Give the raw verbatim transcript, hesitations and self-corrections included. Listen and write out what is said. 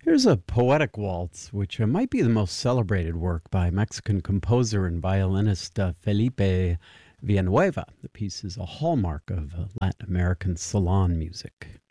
Here's a poetic waltz, which uh, might be the most celebrated work by Mexican composer and violinist uh, Felipe Villanueva. The piece is a hallmark of uh, Latin American salon music.